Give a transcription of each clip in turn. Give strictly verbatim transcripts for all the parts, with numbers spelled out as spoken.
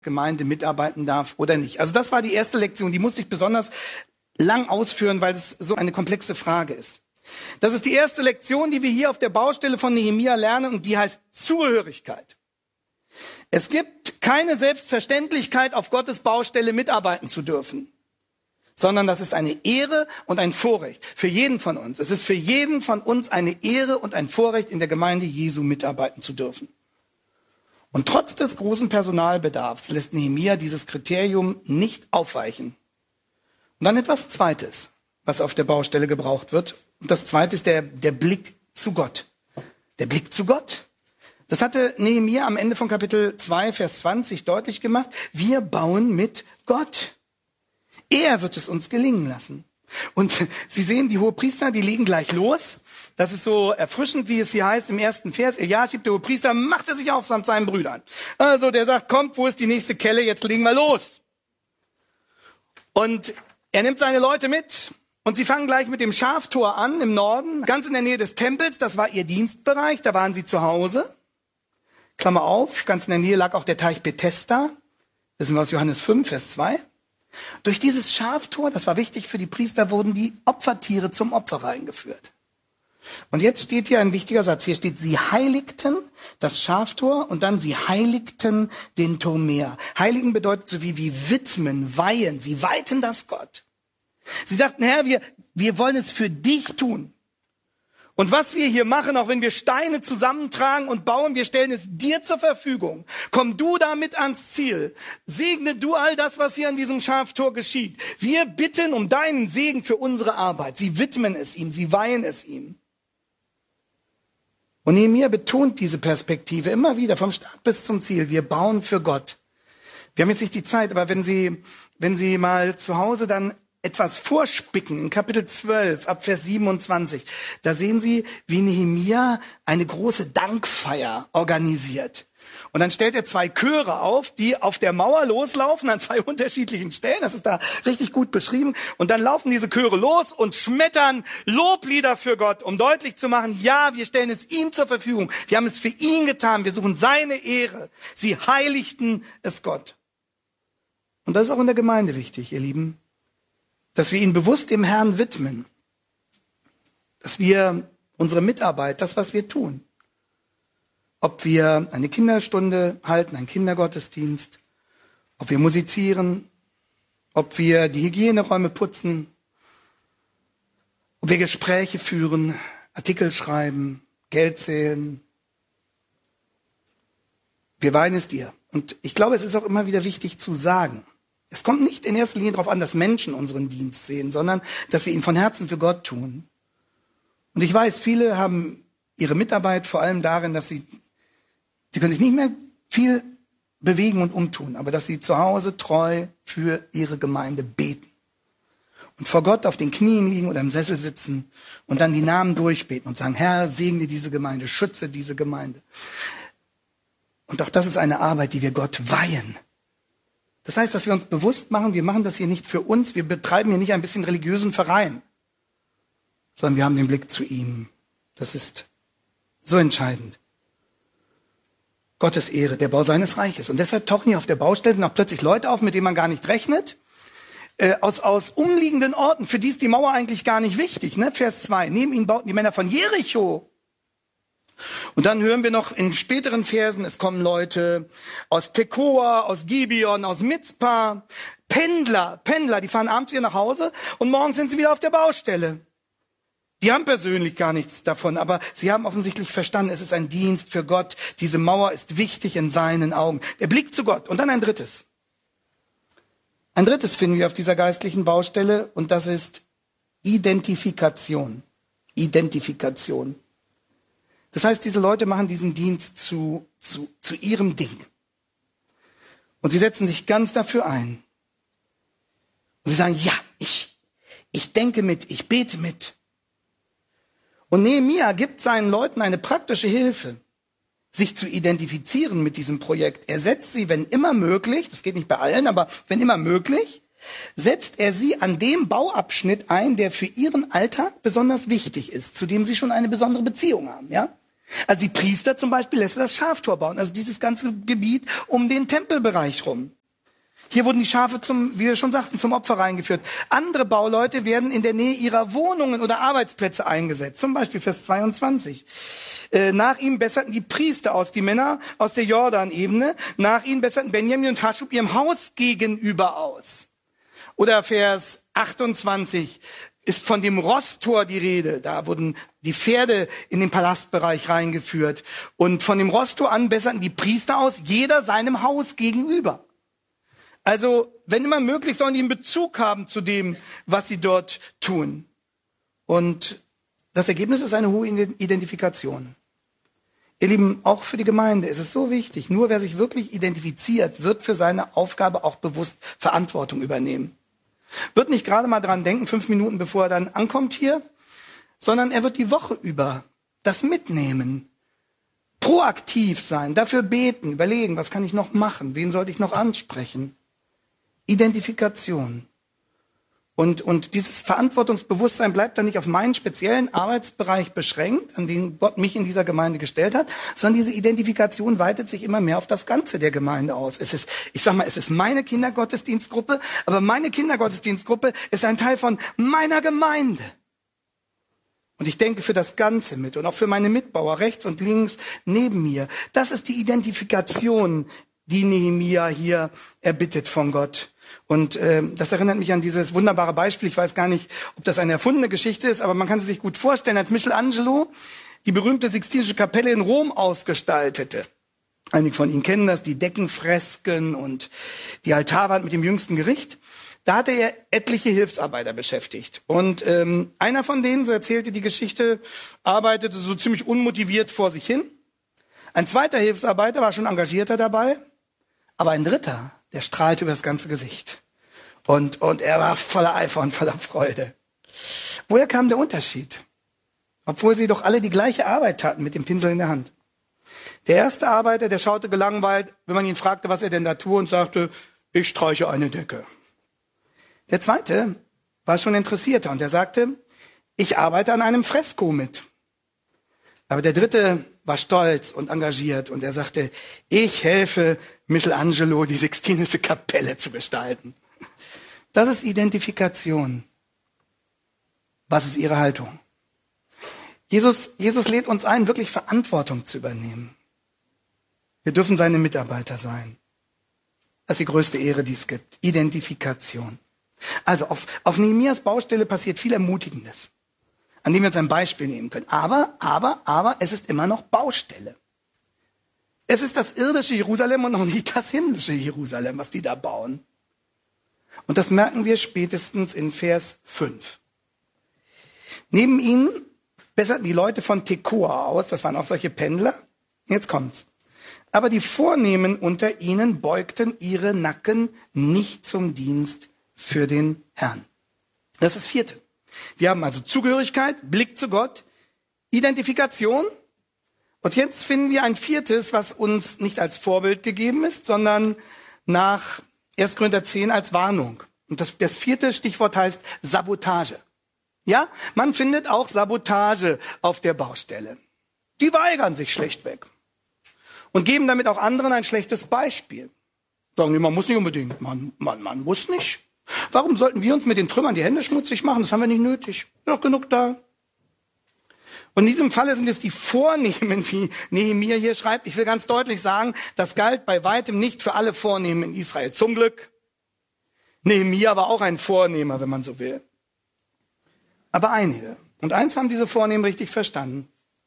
Gemeinde mitarbeiten darf oder nicht. Also das war die erste Lektion, die musste ich besonders lang ausführen, weil es so eine komplexe Frage ist. Das ist die erste Lektion, die wir hier auf der Baustelle von Nehemia lernen, und die heißt Zugehörigkeit. Es gibt keine Selbstverständlichkeit, auf Gottes Baustelle mitarbeiten zu dürfen, sondern das ist eine Ehre und ein Vorrecht für jeden von uns. Es ist für jeden von uns eine Ehre und ein Vorrecht, in der Gemeinde Jesu mitarbeiten zu dürfen. Und trotz des großen Personalbedarfs lässt Nehemia dieses Kriterium nicht aufweichen. Und dann etwas Zweites, was auf der Baustelle gebraucht wird. Und das Zweite ist der, der Blick zu Gott. Der Blick zu Gott. Das hatte Nehemia am Ende von Kapitel zwei, Vers zwanzig deutlich gemacht. Wir bauen mit Gott. Er wird es uns gelingen lassen. Und Sie sehen, die Hohepriester, die legen gleich los. Das ist so erfrischend, wie es hier heißt im ersten Vers. Eliaschib, der Hohepriester, macht er sich auf samt seinen Brüdern. Also der sagt, kommt, wo ist die nächste Kelle? Jetzt legen wir los. Und er nimmt seine Leute mit. Und sie fangen gleich mit dem Schaftor an im Norden, ganz in der Nähe des Tempels. Das war ihr Dienstbereich, da waren sie zu Hause. Klammer auf, ganz in der Nähe lag auch der Teich Bethesda. Wissen wir aus Johannes fünf, Vers zwei. Durch dieses Schaftor, das war wichtig für die Priester, wurden die Opfertiere zum Opfer reingeführt. Und jetzt steht hier ein wichtiger Satz. Hier steht, sie heiligten das Schaftor und dann sie heiligten den Turm mehr. Heiligen bedeutet so wie, wie widmen, weihen. Sie weihten das Gott. Sie sagten, Herr, wir, wir wollen es für dich tun. Und was wir hier machen, auch wenn wir Steine zusammentragen und bauen, wir stellen es dir zur Verfügung. Komm du damit ans Ziel. Segne du all das, was hier an diesem Schaftor geschieht. Wir bitten um deinen Segen für unsere Arbeit. Sie widmen es ihm, sie weihen es ihm. Und Nehemia betont diese Perspektive immer wieder, vom Start bis zum Ziel. Wir bauen für Gott. Wir haben jetzt nicht die Zeit, aber wenn Sie, wenn Sie mal zu Hause dann etwas vorspicken, in Kapitel zwölf, ab Vers siebenundzwanzig, da sehen Sie, wie Nehemia eine große Dankfeier organisiert. Und dann stellt er zwei Chöre auf, die auf der Mauer loslaufen an zwei unterschiedlichen Stellen. Das ist da richtig gut beschrieben. Und dann laufen diese Chöre los und schmettern Loblieder für Gott, um deutlich zu machen, ja, wir stellen es ihm zur Verfügung. Wir haben es für ihn getan. Wir suchen seine Ehre. Sie heiligten es Gott. Und das ist auch in der Gemeinde wichtig, ihr Lieben, dass wir ihn bewusst dem Herrn widmen. Dass wir unsere Mitarbeit, das, was wir tun, ob wir eine Kinderstunde halten, einen Kindergottesdienst, ob wir musizieren, ob wir die Hygieneräume putzen, ob wir Gespräche führen, Artikel schreiben, Geld zählen. Wir weihen es dir. Und ich glaube, es ist auch immer wieder wichtig zu sagen, es kommt nicht in erster Linie darauf an, dass Menschen unseren Dienst sehen, sondern dass wir ihn von Herzen für Gott tun. Und ich weiß, viele haben ihre Mitarbeit vor allem darin, dass sie Sie können sich nicht mehr viel bewegen und umtun, aber dass sie zu Hause treu für ihre Gemeinde beten. Und vor Gott auf den Knien liegen oder im Sessel sitzen und dann die Namen durchbeten und sagen, Herr, segne diese Gemeinde, schütze diese Gemeinde. Und auch das ist eine Arbeit, die wir Gott weihen. Das heißt, dass wir uns bewusst machen, wir machen das hier nicht für uns, wir betreiben hier nicht ein bisschen religiösen Verein, sondern wir haben den Blick zu ihm. Das ist so entscheidend. Gottes Ehre, der Bau seines Reiches. Und deshalb tauchen hier auf der Baustelle noch plötzlich Leute auf, mit denen man gar nicht rechnet, äh, aus, aus umliegenden Orten, für die ist die Mauer eigentlich gar nicht wichtig. Ne? Vers zwei, neben ihnen bauten die Männer von Jericho. Und dann hören wir noch in späteren Versen, es kommen Leute aus Tekoa, aus Gibeon, aus Mizpah, Pendler, Pendler, die fahren abends wieder nach Hause und morgens sind sie wieder auf der Baustelle. Die haben persönlich gar nichts davon, aber sie haben offensichtlich verstanden, es ist ein Dienst für Gott. Diese Mauer ist wichtig in seinen Augen. Der Blick zu Gott. Und dann ein drittes. Ein drittes finden wir auf dieser geistlichen Baustelle und das ist Identifikation. Identifikation. Das heißt, diese Leute machen diesen Dienst zu, zu, zu ihrem Ding. Und sie setzen sich ganz dafür ein. Und sie sagen, ja, ich, ich denke mit, ich bete mit. Und Nehemia gibt seinen Leuten eine praktische Hilfe, sich zu identifizieren mit diesem Projekt. Er setzt sie, wenn immer möglich, das geht nicht bei allen, aber wenn immer möglich, setzt er sie an dem Bauabschnitt ein, der für ihren Alltag besonders wichtig ist, zu dem sie schon eine besondere Beziehung haben. Ja? Also die Priester zum Beispiel lässt das Schaftor bauen, also dieses ganze Gebiet um den Tempelbereich rum. Hier wurden die Schafe zum, wie wir schon sagten, zum Opfer reingeführt. Andere Bauleute werden in der Nähe ihrer Wohnungen oder Arbeitsplätze eingesetzt. Zum Beispiel Vers zweiundzwanzig. Äh, nach ihm besserten die Priester aus, die Männer aus der Jordanebene. Nach ihnen besserten Benjamin und Haschub ihrem Haus gegenüber aus. Oder Vers achtundzwanzig ist von dem Rosstor die Rede. Da wurden die Pferde in den Palastbereich reingeführt. Und von dem Rosstor an besserten die Priester aus, jeder seinem Haus gegenüber. Also, wenn immer möglich, sollen die einen Bezug haben zu dem, was sie dort tun. Und das Ergebnis ist eine hohe Identifikation. Ihr Lieben, auch für die Gemeinde ist es so wichtig, nur wer sich wirklich identifiziert, wird für seine Aufgabe auch bewusst Verantwortung übernehmen. Wird nicht gerade mal dran denken, fünf Minuten bevor er dann ankommt hier, sondern er wird die Woche über das mitnehmen. Proaktiv sein, dafür beten, überlegen, was kann ich noch machen, wen sollte ich noch ansprechen. Identifikation. Und, und dieses Verantwortungsbewusstsein bleibt dann nicht auf meinen speziellen Arbeitsbereich beschränkt, an den Gott mich in dieser Gemeinde gestellt hat, sondern diese Identifikation weitet sich immer mehr auf das Ganze der Gemeinde aus. Es ist, ich sag mal, es ist meine Kindergottesdienstgruppe, aber meine Kindergottesdienstgruppe ist ein Teil von meiner Gemeinde. Und ich denke für das Ganze mit und auch für meine Mitbauer rechts und links neben mir. Das ist die Identifikation, die Nehemia hier erbittet von Gott. Und äh, das erinnert mich an dieses wunderbare Beispiel. Ich weiß gar nicht, ob das eine erfundene Geschichte ist, aber man kann es sich gut vorstellen, als Michelangelo die berühmte Sixtinische Kapelle in Rom ausgestaltete. Einige von Ihnen kennen das, die Deckenfresken und die Altarwand mit dem jüngsten Gericht. Da hatte er etliche Hilfsarbeiter beschäftigt. Und ähm, einer von denen, so erzählte die Geschichte, arbeitete so ziemlich unmotiviert vor sich hin. Ein zweiter Hilfsarbeiter war schon engagierter dabei. Aber ein dritter, der strahlte über das ganze Gesicht. Und, und er war voller Eifer und voller Freude. Woher kam der Unterschied? Obwohl sie doch alle die gleiche Arbeit taten mit dem Pinsel in der Hand. Der erste Arbeiter, der schaute gelangweilt, wenn man ihn fragte, was er denn da tue, und sagte, ich streiche eine Decke. Der zweite war schon interessierter und er sagte, ich arbeite an einem Fresko mit. Aber der dritte war stolz und engagiert und er sagte, ich helfe Michelangelo, die Sixtinische Kapelle zu gestalten. Das ist Identifikation. Was ist Ihre Haltung? Jesus, Jesus lädt uns ein, wirklich Verantwortung zu übernehmen. Wir dürfen seine Mitarbeiter sein. Das ist die größte Ehre, die es gibt. Identifikation. Also auf, auf Nehemias Baustelle passiert viel Ermutigendes, an dem wir uns ein Beispiel nehmen können. Aber, aber, aber, es ist immer noch Baustelle. Es ist das irdische Jerusalem und noch nicht das himmlische Jerusalem, was die da bauen. Und das merken wir spätestens in Vers fünf. Neben ihnen besserten die Leute von Tekoa aus, das waren auch solche Pendler. Jetzt kommt's. Aber die Vornehmen unter ihnen beugten ihre Nacken nicht zum Dienst für den Herrn. Das ist das vierte. Wir haben also Zugehörigkeit, Blick zu Gott, Identifikation. Und jetzt finden wir ein viertes, was uns nicht als Vorbild gegeben ist, sondern nach erster Korinther zehn als Warnung. Und das, das vierte Stichwort heißt Sabotage. Ja, man findet auch Sabotage auf der Baustelle. Die weigern sich schlechtweg und geben damit auch anderen ein schlechtes Beispiel. Sagen die, man muss nicht unbedingt, man, man, man muss nicht. Warum sollten wir uns mit den Trümmern die Hände schmutzig machen? Das haben wir nicht nötig. Ist doch genug da. Und in diesem Falle sind es die Vornehmen, wie Nehemia hier schreibt. Ich will ganz deutlich sagen, das galt bei weitem nicht für alle Vornehmen in Israel. Zum Glück. Nehemia war auch ein Vornehmer, wenn man so will. Aber einige. Und eins haben diese Vornehmen richtig verstanden.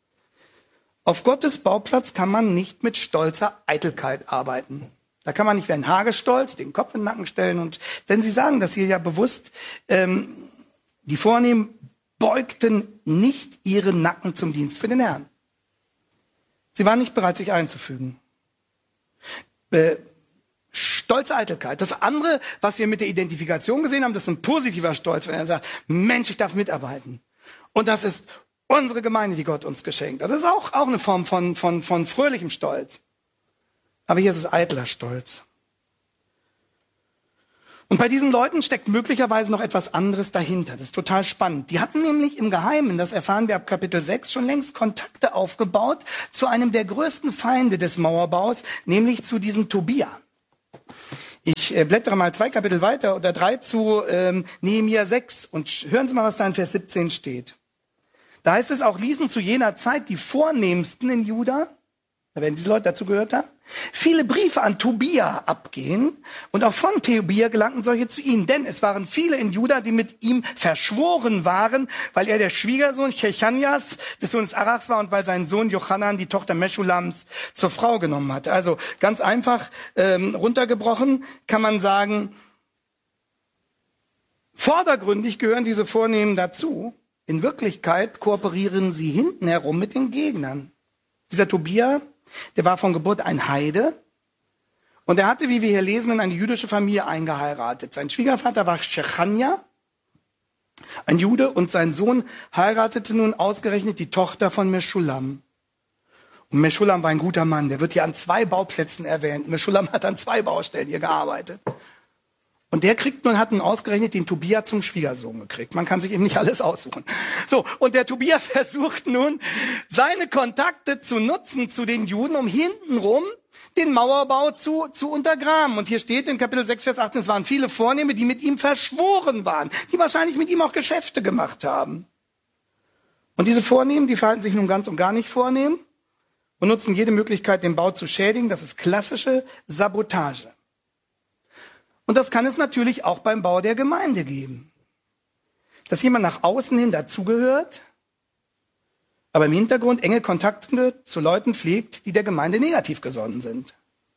Auf Gottes Bauplatz kann man nicht mit stolzer Eitelkeit arbeiten. Da kann man nicht wie ein Hagestolz den Kopf in den Nacken stellen. Und denn sie sagen das hier ja bewusst, ähm, die Vornehmen beugten nicht ihre Nacken zum Dienst für den Herrn. Sie waren nicht bereit, sich einzufügen. Äh, stolze Eitelkeit. Das andere, was wir mit der Identifikation gesehen haben, das ist ein positiver Stolz, wenn er sagt, Mensch, ich darf mitarbeiten. Und das ist unsere Gemeinde, die Gott uns geschenkt hat. Das ist auch, auch eine Form von, von, von fröhlichem Stolz. Aber hier ist es eitler Stolz. Und bei diesen Leuten steckt möglicherweise noch etwas anderes dahinter. Das ist total spannend. Die hatten nämlich im Geheimen, das erfahren wir ab Kapitel sechs, schon längst Kontakte aufgebaut zu einem der größten Feinde des Mauerbaus, nämlich zu diesem Tobia. Ich äh, blättere mal zwei Kapitel weiter oder drei zu ähm, Nehemia sechs und hören Sie mal, was da in Vers siebzehn steht. Da heißt es, auch ließen zu jener Zeit die Vornehmsten in Juda, da werden diese Leute dazu gehört haben, viele Briefe an Tobia abgehen und auch von Tobia gelangten solche zu ihnen. Denn es waren viele in Juda, die mit ihm verschworen waren, weil er der Schwiegersohn Chechanias des Sohnes Arachs war und weil sein Sohn Jochanan die Tochter Meschulams zur Frau genommen hatte. Also ganz einfach ähm, runtergebrochen kann man sagen, vordergründig gehören diese Vornehmen dazu. In Wirklichkeit kooperieren sie hinten herum mit den Gegnern. Dieser Tobia, der war von Geburt ein Heide und er hatte, wie wir hier lesen, in eine jüdische Familie eingeheiratet. Sein Schwiegervater war Chechania, ein Jude, und sein Sohn heiratete nun ausgerechnet die Tochter von Meschulam. Und Meschulam war ein guter Mann, der wird hier an zwei Bauplätzen erwähnt. Meschulam hat an zwei Baustellen hier gearbeitet. Und der kriegt nun, hat nun ausgerechnet den Tobia zum Schwiegersohn gekriegt. Man kann sich eben nicht alles aussuchen. So, und der Tobia versucht nun, seine Kontakte zu nutzen zu den Juden, um hintenrum den Mauerbau zu, zu untergraben. Und hier steht in Kapitel sechs, Vers achtzehn, es waren viele Vornehme, die mit ihm verschworen waren, die wahrscheinlich mit ihm auch Geschäfte gemacht haben. Und diese Vornehmen, die verhalten sich nun ganz und gar nicht vornehm und nutzen jede Möglichkeit, den Bau zu schädigen. Das ist klassische Sabotage. Und das kann es natürlich auch beim Bau der Gemeinde geben. Dass jemand nach außen hin dazugehört, aber im Hintergrund enge Kontakte zu Leuten pflegt, die der Gemeinde negativ gesonnen sind.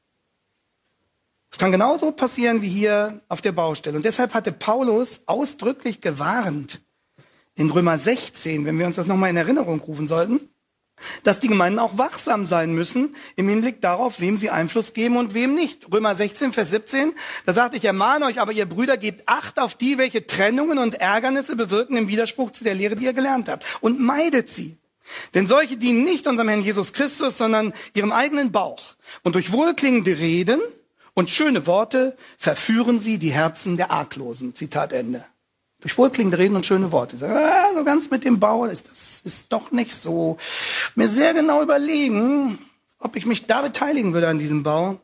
Das kann genauso passieren wie hier auf der Baustelle. Und deshalb hatte Paulus ausdrücklich gewarnt in Römer sechzehn, wenn wir uns das nochmal in Erinnerung rufen sollten, dass die Gemeinden auch wachsam sein müssen im Hinblick darauf, wem sie Einfluss geben und wem nicht. Römer sechzehn, Vers siebzehn, da sagt, ich ermahne euch, aber ihr Brüder, gebt Acht auf die, welche Trennungen und Ärgernisse bewirken im Widerspruch zu der Lehre, die ihr gelernt habt. Und meidet sie. Denn solche dienen nicht unserem Herrn Jesus Christus, sondern ihrem eigenen Bauch. Und durch wohlklingende Reden und schöne Worte verführen sie die Herzen der Arglosen. Zitat Ende. Durch wohlklingende Reden und schöne Worte. Ah, so ganz mit dem Bau ist das ist doch nicht so. Mir sehr genau überlegen, ob ich mich da beteiligen würde an diesem Bau.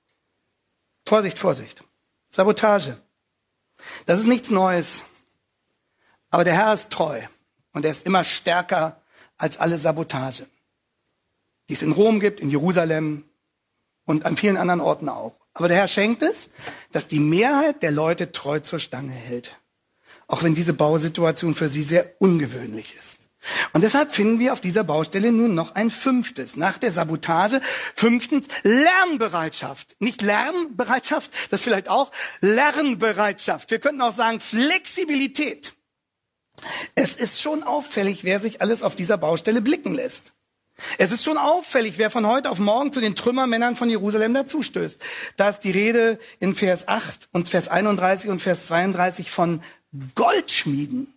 Vorsicht, Vorsicht. Sabotage. Das ist nichts Neues. Aber der Herr ist treu. Und er ist immer stärker als alle Sabotage, die es in Rom gibt, in Jerusalem und an vielen anderen Orten auch. Aber der Herr schenkt es, dass die Mehrheit der Leute treu zur Stange hält. Auch wenn diese Bausituation für sie sehr ungewöhnlich ist. Und deshalb finden wir auf dieser Baustelle nun noch ein fünftes. Nach der Sabotage, fünftens, Lernbereitschaft. Nicht Lernbereitschaft, das vielleicht auch, Lernbereitschaft. Wir könnten auch sagen Flexibilität. Es ist schon auffällig, wer sich alles auf dieser Baustelle blicken lässt. Es ist schon auffällig, wer von heute auf morgen zu den Trümmermännern von Jerusalem dazustößt. Da ist die Rede in Vers acht und Vers einunddreißig und Vers zweiunddreißig von Goldschmieden.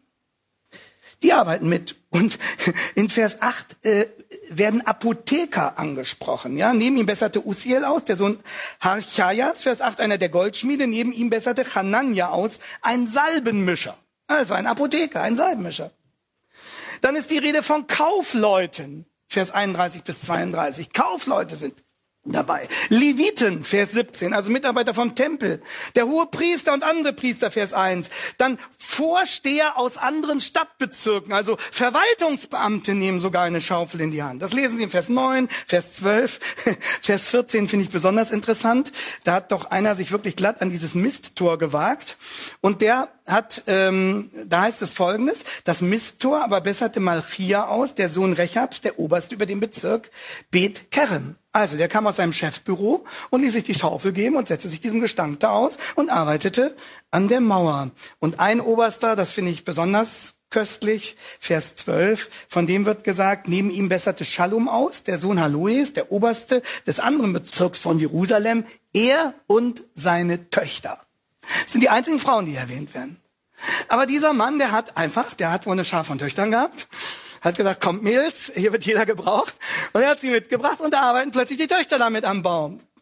Die arbeiten mit. Und in Vers acht äh, werden Apotheker angesprochen. Ja, neben ihm besserte Uziel aus, der Sohn Harchajas, Vers acht, einer der Goldschmiede. Neben ihm besserte Hanania aus, ein Salbenmischer. Also ein Apotheker, ein Salbenmischer. Dann ist die Rede von Kaufleuten. Vers einunddreißig bis zweiunddreißig. Kaufleute sind dabei. Leviten, Vers siebzehn, also Mitarbeiter vom Tempel. Der Hohepriester und andere Priester, Vers eins. Dann Vorsteher aus anderen Stadtbezirken, also Verwaltungsbeamte nehmen sogar eine Schaufel in die Hand. Das lesen Sie in Vers neun, Vers zwölf, Vers vierzehn finde ich besonders interessant. Da hat doch einer sich wirklich glatt an dieses Misttor gewagt. Und der hat, ähm, da heißt es Folgendes, das Misttor aber besserte Malchia aus, der Sohn Rechabs, der Oberste über den Bezirk Bet Kerem. Also, der kam aus seinem Chefbüro und ließ sich die Schaufel geben und setzte sich diesem Gestank da aus und arbeitete an der Mauer. Und ein Oberster, das finde ich besonders köstlich, Vers zwölf, von dem wird gesagt, neben ihm besserte Schallum aus, der Sohn Haloes, der Oberste des anderen Bezirks von Jerusalem, er und seine Töchter. Das sind die einzigen Frauen, die erwähnt werden. Aber dieser Mann, der hat einfach, der hat wohl eine Schar von Töchtern gehabt, hat gesagt, kommt Mädels, hier wird jeder gebraucht. Und er hat sie mitgebracht und da arbeiten plötzlich die Töchter damit am Baum.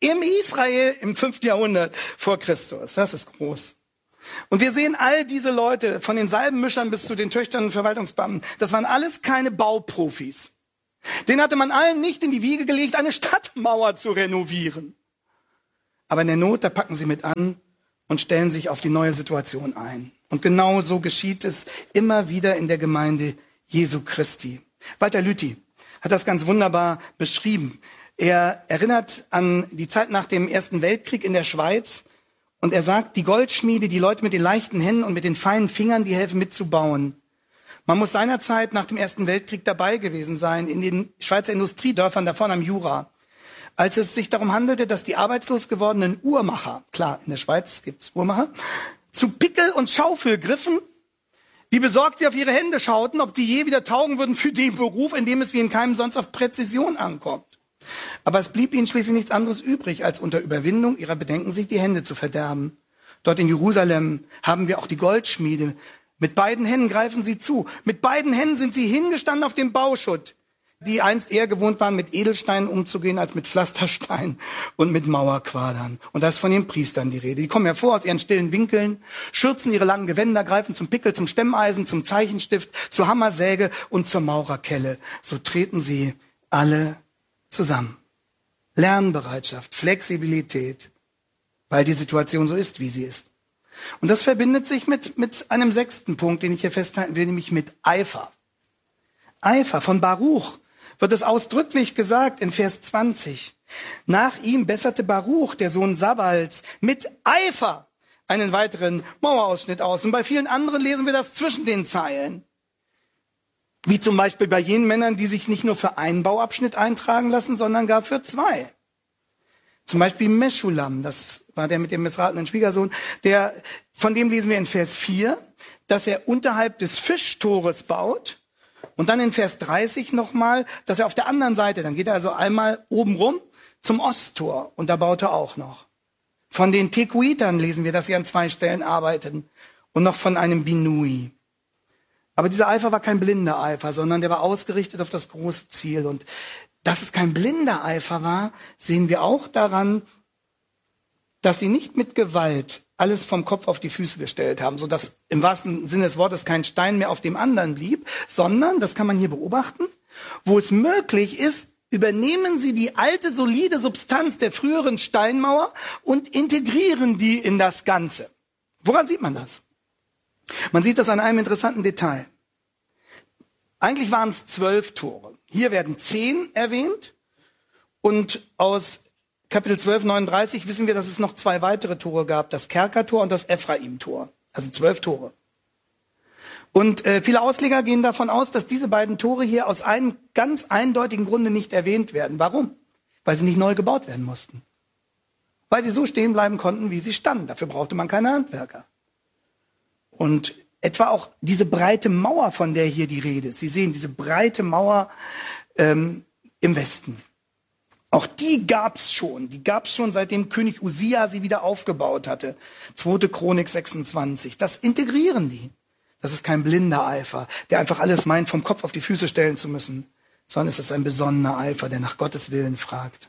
Im Israel im fünften Jahrhundert vor Christus. Das ist groß. Und wir sehen all diese Leute, von den Salbenmischern bis zu den Töchtern und Verwaltungsbeamten, das waren alles keine Bauprofis. Den hatte man allen nicht in die Wiege gelegt, eine Stadtmauer zu renovieren. Aber in der Not, da packen sie mit an und stellen sich auf die neue Situation ein. Und genau so geschieht es immer wieder in der Gemeinde Jesu Christi. Walter Lüthi hat das ganz wunderbar beschrieben. Er erinnert an die Zeit nach dem Ersten Weltkrieg in der Schweiz und er sagt, die Goldschmiede, die Leute mit den leichten Händen und mit den feinen Fingern, die helfen mitzubauen. Man muss seinerzeit nach dem Ersten Weltkrieg dabei gewesen sein, in den Schweizer Industriedörfern da vorne am Jura, als es sich darum handelte, dass die arbeitslos gewordenen Uhrmacher, klar, in der Schweiz gibt's Uhrmacher, zu Pickel und Schaufel griffen, wie besorgt sie auf ihre Hände schauten, ob sie je wieder taugen würden für den Beruf, in dem es wie in keinem sonst auf Präzision ankommt. Aber es blieb ihnen schließlich nichts anderes übrig, als unter Überwindung ihrer Bedenken sich die Hände zu verderben. Dort in Jerusalem haben wir auch die Goldschmiede. Mit beiden Händen greifen sie zu. Mit beiden Händen sind sie hingestanden auf dem Bauschutt, die einst eher gewohnt waren, mit Edelsteinen umzugehen, als mit Pflastersteinen und mit Mauerquadern. Und da ist von den Priestern die Rede. Die kommen hervor aus ihren stillen Winkeln, schürzen ihre langen Gewänder, greifen zum Pickel, zum Stemmeisen, zum Zeichenstift, zur Hammersäge und zur Maurerkelle. So treten sie alle zusammen. Lernbereitschaft, Flexibilität, weil die Situation so ist, wie sie ist. Und das verbindet sich mit, mit einem sechsten Punkt, den ich hier festhalten will, nämlich mit Eifer. Eifer. Von Baruch wird es ausdrücklich gesagt in Vers zwanzig. Nach ihm besserte Baruch, der Sohn Sabals, mit Eifer einen weiteren Mauerausschnitt aus. Und bei vielen anderen lesen wir das zwischen den Zeilen. Wie zum Beispiel bei jenen Männern, die sich nicht nur für einen Bauabschnitt eintragen lassen, sondern gar für zwei. Zum Beispiel Meschulam, das war der mit dem missratenen Schwiegersohn, der, von dem lesen wir in Vers vier, dass er unterhalb des Fischtores baut. Und dann in Vers dreißig nochmal, dass er auf der anderen Seite, dann geht er also einmal oben rum zum Osttor und da baut er auch noch. Von den Tekuitern lesen wir, dass sie an zwei Stellen arbeiteten und noch von einem Binui. Aber dieser Eifer war kein blinder Eifer, sondern der war ausgerichtet auf das große Ziel. Und dass es kein blinder Eifer war, sehen wir auch daran, dass sie nicht mit Gewalt alles vom Kopf auf die Füße gestellt haben, sodass im wahrsten Sinne des Wortes kein Stein mehr auf dem anderen blieb, sondern, das kann man hier beobachten, wo es möglich ist, übernehmen sie die alte, solide Substanz der früheren Steinmauer und integrieren die in das Ganze. Woran sieht man das? Man sieht das an einem interessanten Detail. Eigentlich waren es zwölf Tore. Hier werden zehn erwähnt und aus Kapitel zwölf, neununddreißig wissen wir, dass es noch zwei weitere Tore gab, das Kerkertor und das Ephraim-Tor. Also zwölf Tore. Und äh, viele Ausleger gehen davon aus, dass diese beiden Tore hier aus einem ganz eindeutigen Grunde nicht erwähnt werden. Warum? Weil sie nicht neu gebaut werden mussten. Weil sie so stehen bleiben konnten, wie sie standen. Dafür brauchte man keine Handwerker. Und etwa auch diese breite Mauer, von der hier die Rede ist. Sie sehen diese breite Mauer ähm, im Westen. Auch die gab's schon. Die gab's schon, seitdem König Usia sie wieder aufgebaut hatte. zweite Chronik sechsundzwanzig. Das integrieren die. Das ist kein blinder Eifer, der einfach alles meint, vom Kopf auf die Füße stellen zu müssen, sondern es ist ein besonnener Eifer, der nach Gottes Willen fragt.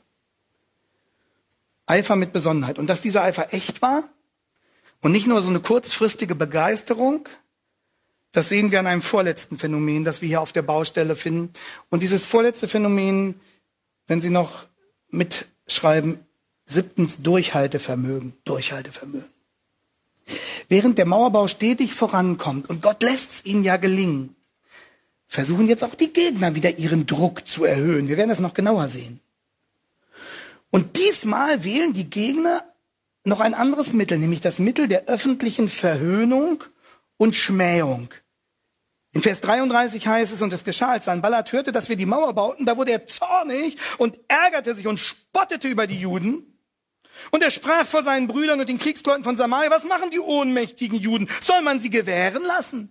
Eifer mit Besonnenheit. Und dass dieser Eifer echt war und nicht nur so eine kurzfristige Begeisterung, das sehen wir an einem vorletzten Phänomen, das wir hier auf der Baustelle finden. Und dieses vorletzte Phänomen, wenn Sie noch mitschreiben, siebtens Durchhaltevermögen, Durchhaltevermögen. Während der Mauerbau stetig vorankommt, und Gott lässt es ihnen ja gelingen, versuchen jetzt auch die Gegner wieder ihren Druck zu erhöhen. Wir werden das noch genauer sehen. Und diesmal wählen die Gegner noch ein anderes Mittel, nämlich das Mittel der öffentlichen Verhöhnung und Schmähung. In Vers dreiunddreißig heißt es, und es geschah, als Sanballat hörte, dass wir die Mauer bauten, da wurde er zornig und ärgerte sich und spottete über die Juden. Und er sprach vor seinen Brüdern und den Kriegsleuten von Samaria, was machen die ohnmächtigen Juden? Soll man sie gewähren lassen?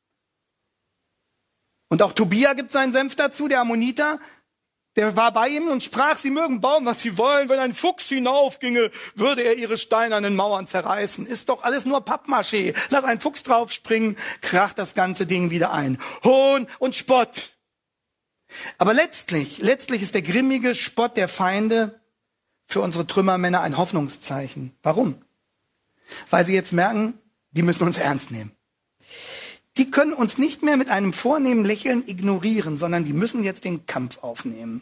Und auch Tobia gibt seinen Senf dazu, der Ammoniter, der war bei ihm und sprach, sie mögen bauen, was sie wollen. Wenn ein Fuchs hinaufginge, würde er ihre steinernen Mauern zerreißen. Ist doch alles nur Pappmaché. Lass einen Fuchs draufspringen, kracht das ganze Ding wieder ein. Hohn und Spott. Aber letztlich, letztlich ist der grimmige Spott der Feinde für unsere Trümmermänner ein Hoffnungszeichen. Warum? Weil sie jetzt merken, die müssen uns ernst nehmen. Die können uns nicht mehr mit einem vornehmen Lächeln ignorieren, sondern die müssen jetzt den Kampf aufnehmen.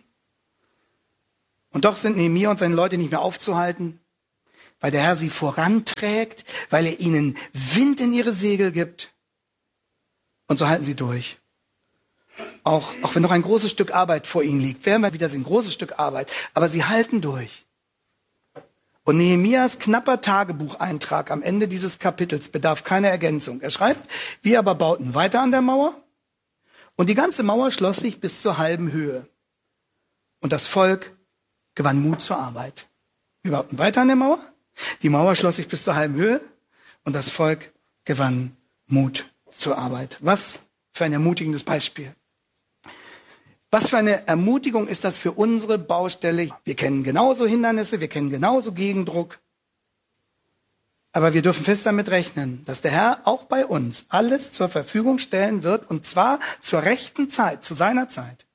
Und doch sind Nehemia und seine Leute nicht mehr aufzuhalten, weil der Herr sie voranträgt, weil er ihnen Wind in ihre Segel gibt. Und so halten sie durch. Auch, auch wenn noch ein großes Stück Arbeit vor ihnen liegt, werden wir wieder sehen, ein großes Stück Arbeit, aber sie halten durch. Und Nehemias knapper Tagebucheintrag am Ende dieses Kapitels bedarf keiner Ergänzung. Er schreibt, wir aber bauten weiter an der Mauer und die ganze Mauer schloss sich bis zur halben Höhe. Und das Volk gewann Mut zur Arbeit. Wir bauten weiter an der Mauer, die Mauer schloss sich bis zur halben Höhe und das Volk gewann Mut zur Arbeit. Was für ein ermutigendes Beispiel. Was für eine Ermutigung ist das für unsere Baustelle? Wir kennen genauso Hindernisse, wir kennen genauso Gegendruck. Aber wir dürfen fest damit rechnen, dass der Herr auch bei uns alles zur Verfügung stellen wird, und zwar zur rechten Zeit, zu seiner Zeit,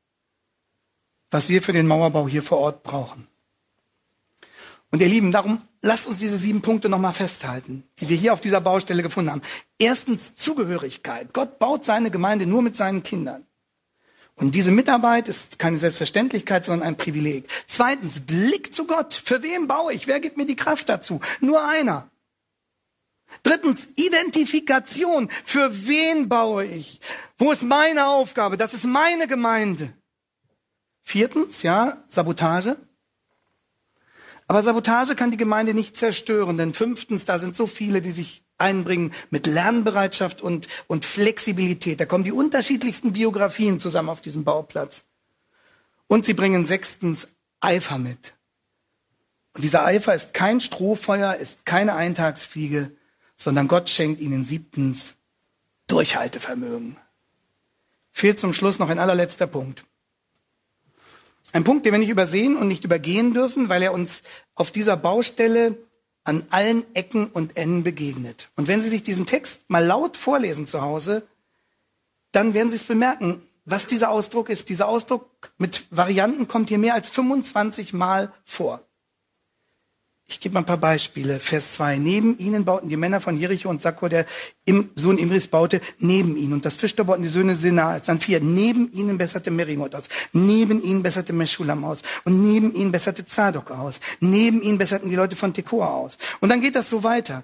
was wir für den Mauerbau hier vor Ort brauchen. Und ihr Lieben, darum lasst uns diese sieben Punkte nochmal festhalten, die wir hier auf dieser Baustelle gefunden haben. Erstens Zugehörigkeit. Gott baut seine Gemeinde nur mit seinen Kindern. Und diese Mitarbeit ist keine Selbstverständlichkeit, sondern ein Privileg. Zweitens, Blick zu Gott. Für wen baue ich? Wer gibt mir die Kraft dazu? Nur einer. Drittens, Identifikation. Für wen baue ich? Wo ist meine Aufgabe? Das ist meine Gemeinde. Viertens, ja, Sabotage. Aber Sabotage kann die Gemeinde nicht zerstören, denn fünftens, da sind so viele, die sich einbringen mit Lernbereitschaft und, und Flexibilität. Da kommen die unterschiedlichsten Biografien zusammen auf diesem Bauplatz. Und sie bringen sechstens Eifer mit. Und dieser Eifer ist kein Strohfeuer, ist keine Eintagsfliege, sondern Gott schenkt ihnen siebtens Durchhaltevermögen. Fehlt zum Schluss noch ein allerletzter Punkt. Ein Punkt, den wir nicht übersehen und nicht übergehen dürfen, weil er uns auf dieser Baustelle an allen Ecken und Enden begegnet. Und wenn Sie sich diesen Text mal laut vorlesen zu Hause, dann werden Sie es bemerken, was dieser Ausdruck ist. Dieser Ausdruck mit Varianten kommt hier mehr als fünfundzwanzig Mal vor. Ich gebe mal ein paar Beispiele. Vers zwei. Neben ihnen bauten die Männer von Jericho, und Sakur, der Sohn Imris, baute neben ihnen. Und das Fischtor bauten die Söhne Senaas. Dann vier. Neben ihnen besserte Merimoth aus. Neben ihnen besserte Meschulam aus. Und neben ihnen besserte Zadok aus. Neben ihnen besserten die Leute von Tekoa aus. Und dann geht das so weiter.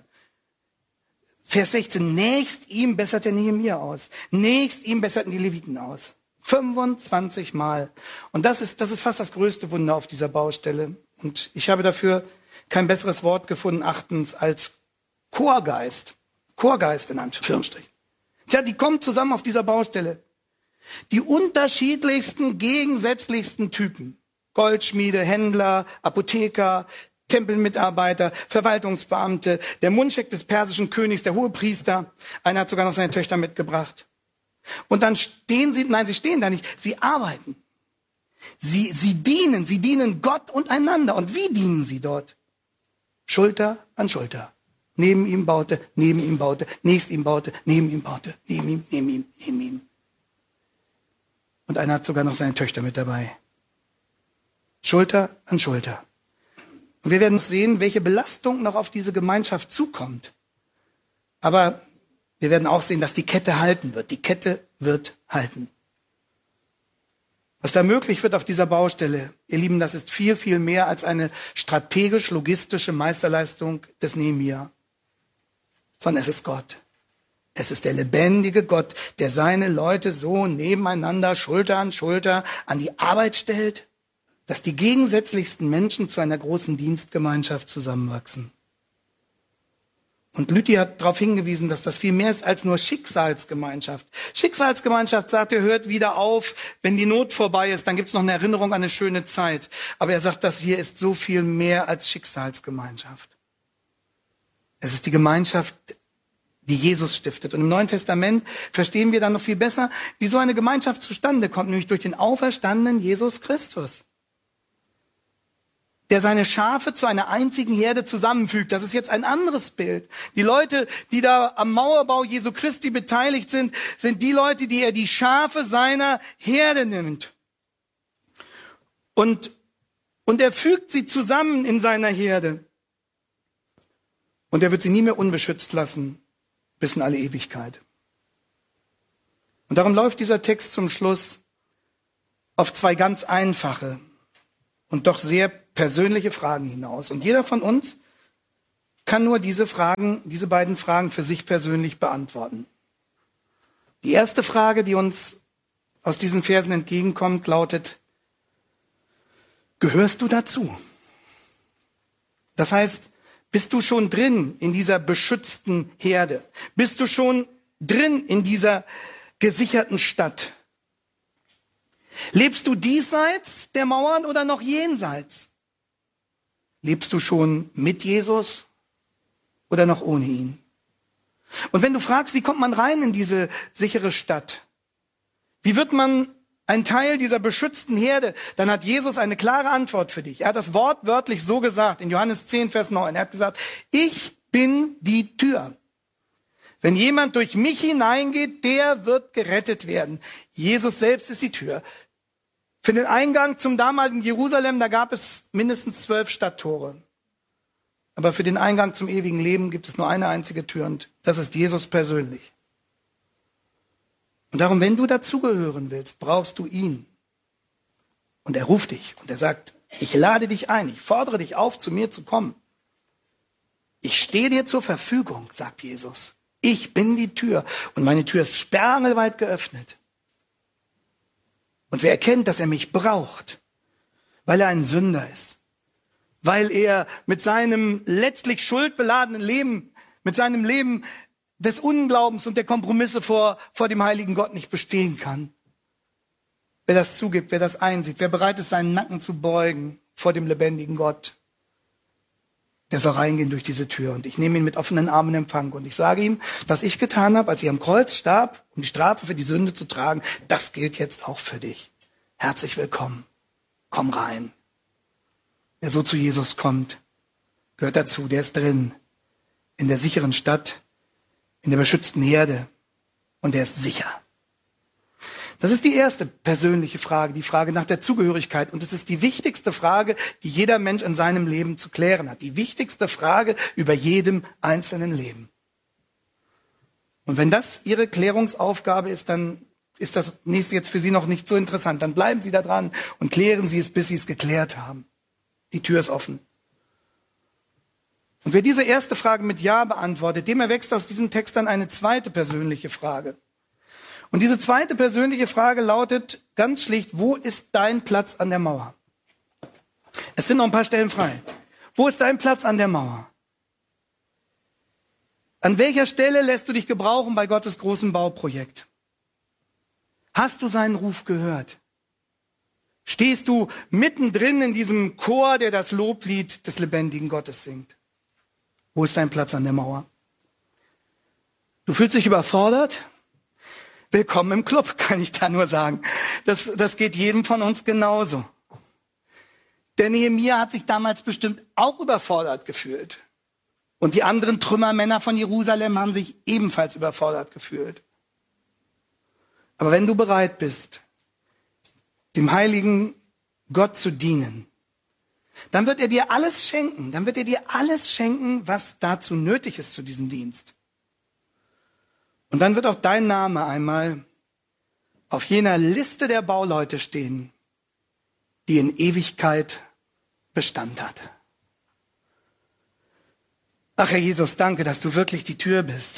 Vers sechzehn. Nächst ihm besserte Nehemia aus. Nächst ihm besserten die Leviten aus. fünfundzwanzig Mal. Und das ist, das ist fast das größte Wunder auf dieser Baustelle. Und ich habe dafür kein besseres Wort gefunden, achtens, als Chorgeist. Chorgeist in Anführungsstrichen. Tja, die kommen zusammen auf dieser Baustelle. Die unterschiedlichsten, gegensätzlichsten Typen. Goldschmiede, Händler, Apotheker, Tempelmitarbeiter, Verwaltungsbeamte, der Mundschenk des persischen Königs, der Hohepriester. Einer hat sogar noch seine Töchter mitgebracht. Und dann stehen sie, nein, sie stehen da nicht, sie arbeiten. Sie, sie dienen, sie dienen Gott und einander. Und wie dienen sie dort? Schulter an Schulter. Neben ihm baute, neben ihm baute, nächst ihm baute, neben ihm baute, neben ihm, neben ihm, neben ihm. Und einer hat sogar noch seine Töchter mit dabei. Schulter an Schulter. Und wir werden sehen, welche Belastung noch auf diese Gemeinschaft zukommt. Aber wir werden auch sehen, dass die Kette halten wird. Die Kette wird halten. Was da möglich wird auf dieser Baustelle, ihr Lieben, das ist viel, viel mehr als eine strategisch-logistische Meisterleistung des Nehemia. Sondern es ist Gott. Es ist der lebendige Gott, der seine Leute so nebeneinander, Schulter an Schulter, an die Arbeit stellt, dass die gegensätzlichsten Menschen zu einer großen Dienstgemeinschaft zusammenwachsen. Und Lüthi hat darauf hingewiesen, dass das viel mehr ist als nur Schicksalsgemeinschaft. Schicksalsgemeinschaft sagt, er hört wieder auf, wenn die Not vorbei ist, dann gibt es noch eine Erinnerung an eine schöne Zeit. Aber er sagt, das hier ist so viel mehr als Schicksalsgemeinschaft. Es ist die Gemeinschaft, die Jesus stiftet. Und im Neuen Testament verstehen wir dann noch viel besser, wie so eine Gemeinschaft zustande kommt, nämlich durch den auferstandenen Jesus Christus, der seine Schafe zu einer einzigen Herde zusammenfügt. Das ist jetzt ein anderes Bild. Die Leute, die da am Mauerbau Jesu Christi beteiligt sind, sind die Leute, die er die Schafe seiner Herde nimmt. Und Und er fügt sie zusammen in seiner Herde. Und er wird sie nie mehr unbeschützt lassen, bis in alle Ewigkeit. Und darum läuft dieser Text zum Schluss auf zwei ganz einfache und doch sehr persönliche Fragen hinaus. Und jeder von uns kann nur diese Fragen, diese beiden Fragen für sich persönlich beantworten. Die erste Frage, die uns aus diesen Versen entgegenkommt, lautet: Gehörst du dazu? Das heißt, bist du schon drin in dieser beschützten Herde? Bist du schon drin in dieser gesicherten Stadt? Lebst du diesseits der Mauern oder noch jenseits? Lebst du schon mit Jesus oder noch ohne ihn? Und wenn du fragst, wie kommt man rein in diese sichere Stadt? Wie wird man ein Teil dieser beschützten Herde? Dann hat Jesus eine klare Antwort für dich. Er hat das wortwörtlich so gesagt in Johannes zehn, Vers neun. Er hat gesagt: Ich bin die Tür. Wenn jemand durch mich hineingeht, der wird gerettet werden. Jesus selbst ist die Tür. Für den Eingang zum damaligen Jerusalem, da gab es mindestens zwölf Stadttore. Aber für den Eingang zum ewigen Leben gibt es nur eine einzige Tür, und das ist Jesus persönlich. Und darum, wenn du dazugehören willst, brauchst du ihn. Und er ruft dich und er sagt: Ich lade dich ein, ich fordere dich auf, zu mir zu kommen. Ich stehe dir zur Verfügung, sagt Jesus. Ich bin die Tür und meine Tür ist sperrangelweit geöffnet. Und wer erkennt, dass er mich braucht, weil er ein Sünder ist, weil er mit seinem letztlich schuldbeladenen Leben, mit seinem Leben des Unglaubens und der Kompromisse vor, vor dem heiligen Gott nicht bestehen kann. Wer das zugibt, wer das einsieht, wer bereit ist, seinen Nacken zu beugen vor dem lebendigen Gott, der soll reingehen durch diese Tür. Und ich nehme ihn mit offenen Armen in Empfang. Und ich sage ihm, was ich getan habe, als ich am Kreuz starb, um die Strafe für die Sünde zu tragen, das gilt jetzt auch für dich. Herzlich willkommen. Komm rein. Wer so zu Jesus kommt, gehört dazu. Der ist drin, in der sicheren Stadt, in der beschützten Herde. Und der ist sicher. Das ist die erste persönliche Frage, die Frage nach der Zugehörigkeit. Und es ist die wichtigste Frage, die jeder Mensch in seinem Leben zu klären hat. Die wichtigste Frage über jedem einzelnen Leben. Und wenn das Ihre Klärungsaufgabe ist, dann ist das nächste jetzt für Sie noch nicht so interessant. Dann bleiben Sie da dran und klären Sie es, bis Sie es geklärt haben. Die Tür ist offen. Und wer diese erste Frage mit Ja beantwortet, dem erwächst aus diesem Text dann eine zweite persönliche Frage. Und diese zweite persönliche Frage lautet ganz schlicht: Wo ist dein Platz an der Mauer? Es sind noch ein paar Stellen frei. Wo ist dein Platz an der Mauer? An welcher Stelle lässt du dich gebrauchen bei Gottes großem Bauprojekt? Hast du seinen Ruf gehört? Stehst du mittendrin in diesem Chor, der das Loblied des lebendigen Gottes singt? Wo ist dein Platz an der Mauer? Du fühlst dich überfordert? Willkommen im Club, kann ich da nur sagen. Das, das geht jedem von uns genauso. Der Nehemia hat sich damals bestimmt auch überfordert gefühlt. Und die anderen Trümmermänner von Jerusalem haben sich ebenfalls überfordert gefühlt. Aber wenn du bereit bist, dem heiligen Gott zu dienen, dann wird er dir alles schenken. Dann wird er dir alles schenken, was dazu nötig ist zu diesem Dienst. Und dann wird auch dein Name einmal auf jener Liste der Bauleute stehen, die in Ewigkeit Bestand hat. Ach Herr Jesus, danke, dass du wirklich die Tür bist.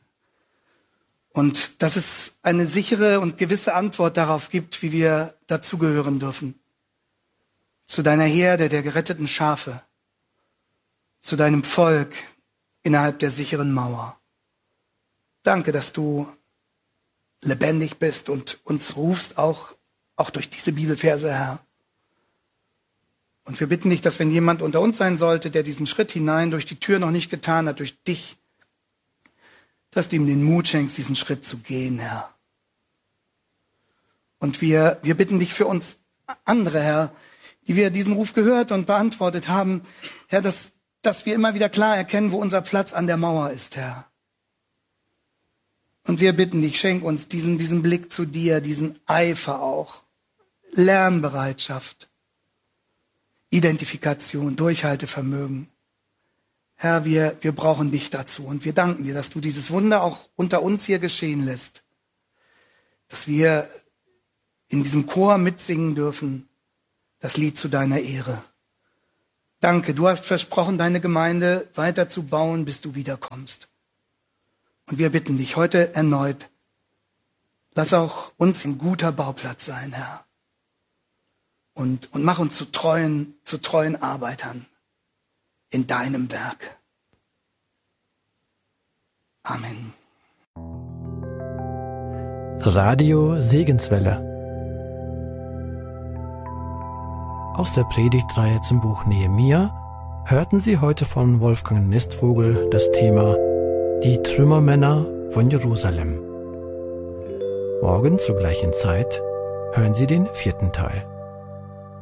Und dass es eine sichere und gewisse Antwort darauf gibt, wie wir dazugehören dürfen. Zu deiner Herde der geretteten Schafe. Zu deinem Volk innerhalb der sicheren Mauer. Danke, dass du lebendig bist und uns rufst, auch, auch durch diese Bibelverse, Herr. Und wir bitten dich, dass wenn jemand unter uns sein sollte, der diesen Schritt hinein durch die Tür noch nicht getan hat, durch dich, dass du ihm den Mut schenkst, diesen Schritt zu gehen, Herr. Und wir, wir bitten dich für uns andere, Herr, die wir diesen Ruf gehört und beantwortet haben, Herr, dass, dass wir immer wieder klar erkennen, wo unser Platz an der Mauer ist, Herr. Und wir bitten dich, schenk uns diesen, diesen Blick zu dir, diesen Eifer auch, Lernbereitschaft. Identifikation, Durchhaltevermögen. Herr, wir, wir brauchen dich dazu und wir danken dir, dass du dieses Wunder auch unter uns hier geschehen lässt. Dass wir in diesem Chor mitsingen dürfen, das Lied zu deiner Ehre. Danke, du hast versprochen, deine Gemeinde weiter zu bauen, bis du wiederkommst. Und wir bitten dich heute erneut, lass auch uns ein guter Bauplatz sein, Herr. Und, und mach uns zu treuen, zu treuen Arbeitern in deinem Werk. Amen. Radio Segenswelle. Aus der Predigtreihe zum Buch Nehemia hörten Sie heute von Wolfgang Nistvogel das Thema Die Trümmermänner von Jerusalem. Morgen zur gleichen Zeit hören Sie den vierten Teil.